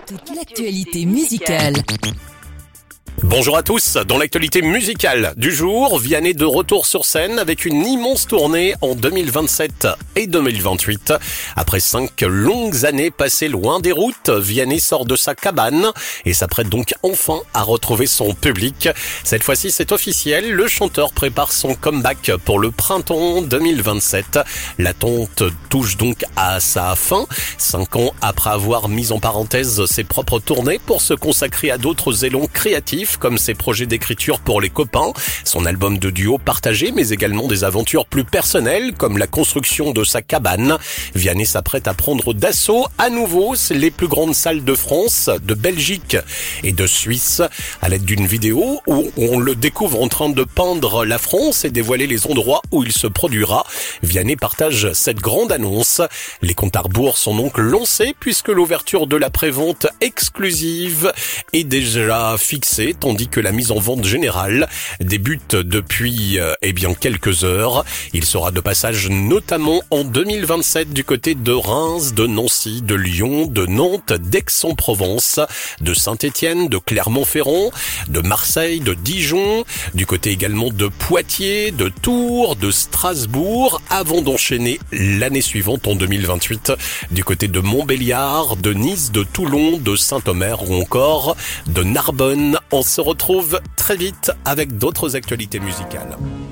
Toute l'actualité musicale. Bonjour à tous, dans l'actualité musicale du jour, Vianney de retour sur scène avec une immense tournée en 2027 et 2028. Après 5 longues années passées loin des routes, Vianney sort de sa cabane et s'apprête donc enfin à retrouver son public. Cette fois-ci, c'est officiel, le chanteur prépare son comeback pour le printemps 2027. L'attente touche donc à sa fin, 5 ans après avoir mis en parenthèse ses propres tournées pour se consacrer à d'autres élans créatifs, comme ses projets d'écriture pour les copains, son album de duo partagé, mais également des aventures plus personnelles, comme la construction de sa cabane. Vianney s'apprête à prendre d'assaut à nouveau les plus grandes salles de France, de Belgique et de Suisse, à l'aide d'une vidéo où on le découvre en train de peindre la France et dévoiler les endroits où il se produira. Vianney partage cette grande annonce. Les comptes à rebours sont donc lancés puisque l'ouverture de la prévente exclusive est déjà fixée, tandis que la mise en vente générale débute depuis quelques heures. Il sera de passage notamment en 2027 du côté de Reims, de Nancy, de Lyon, de Nantes, d'Aix-en-Provence, de Saint-Étienne, de Clermont-Ferrand, de Marseille, de Dijon, du côté également de Poitiers, de Tours, de Strasbourg, avant d'enchaîner l'année suivante en 2028 du côté de Montbéliard, de Nice, de Toulon, de Saint-Omer ou encore de Narbonne. On se retrouve très vite avec d'autres actualités musicales.